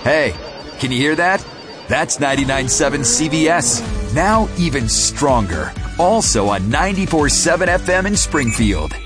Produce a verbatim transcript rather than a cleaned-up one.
Hey, can you hear that? That's ninety-nine point seven C B S. Now even stronger. Also on ninety-four point seven F M in Springfield.